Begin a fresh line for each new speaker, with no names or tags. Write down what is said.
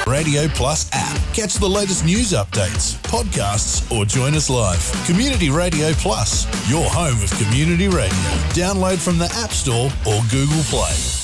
Radio Plus app. Catch the latest news updates, podcasts, or join us live. Community Radio Plus, your home of community radio. Download from the App Store or Google Play.